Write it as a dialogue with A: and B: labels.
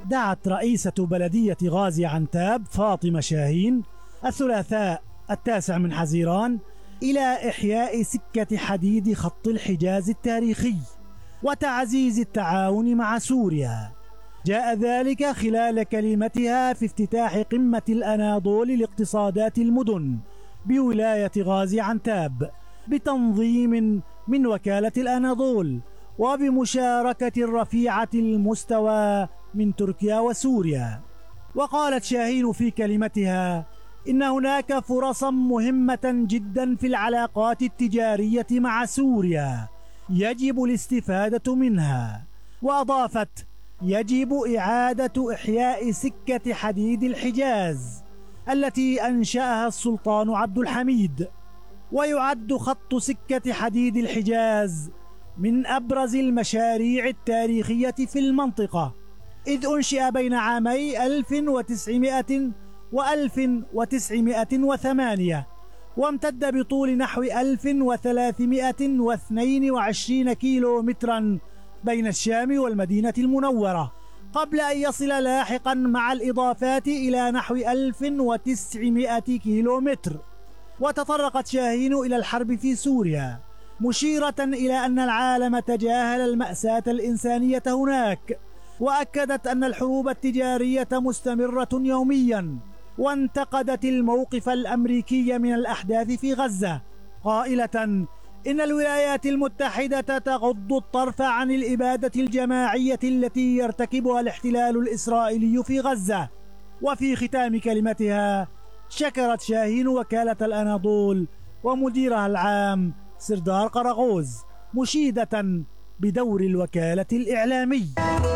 A: دعت رئيسة بلدية غازي عنتاب فاطمة شاهين الثلاثاء 9 من حزيران إلى إحياء سكة حديد خط الحجاز التاريخي وتعزيز التعاون مع سوريا. جاء ذلك خلال كلمتها في افتتاح قمة الأناضول لاقتصادات المدن بولاية غازي عنتاب بتنظيم من وكالة الأناضول وبمشاركة رفيعة المستوى من تركيا وسوريا. وقالت شاهين في كلمتها إن هناك فرصا مهمة جدا في العلاقات التجارية مع سوريا يجب الاستفادة منها. وأضافت يجب إعادة إحياء سكة حديد الحجاز التي أنشأها السلطان عبد الحميد. ويعد خط سكة حديد الحجاز من أبرز المشاريع التاريخية في المنطقة، إذ أنشئ بين عامي 1900 و1908 وامتد بطول نحو 1322 كيلو مترا بين الشام والمدينة المنورة، قبل أن يصل لاحقا مع الإضافات إلى نحو 1900 كيلو متر. وتطرقت شاهين إلى الحرب في سوريا مشيرة إلى أن العالم تجاهل المأساة الإنسانية هناك، وأكدت أن الحروب التجارية مستمرة يوميا، وانتقدت الموقف الأمريكي من الأحداث في غزة قائلة إن الولايات المتحدة تغض الطرف عن الإبادة الجماعية التي يرتكبها الاحتلال الإسرائيلي في غزة. وفي ختام كلمتها شكرت شاهين وكالة الأناضول ومديرها العام سردار قرغوز، مشيدة بدور الوكالة الإعلامي.